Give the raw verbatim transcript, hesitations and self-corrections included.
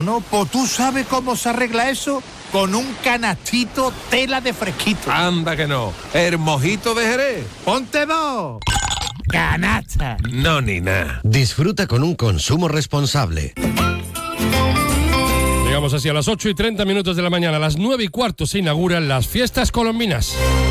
No, pues tú sabes cómo se arregla eso con un canastito tela de fresquito. Anda que no. El mojito de Jerez. ¡Ponte dos! ¡Canasta! No, ni nada. Disfruta con un consumo responsable. Llegamos así a las ocho y treinta minutos de la mañana. A las nueve y cuarto se inauguran las fiestas colombinas.